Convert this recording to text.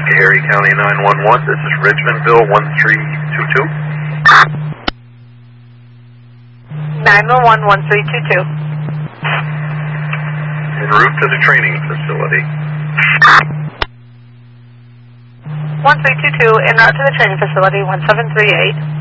Erie County 911, this is Richmondville 1322. 911 1322. En route to the training facility. 1322, en route to the training facility, 1738.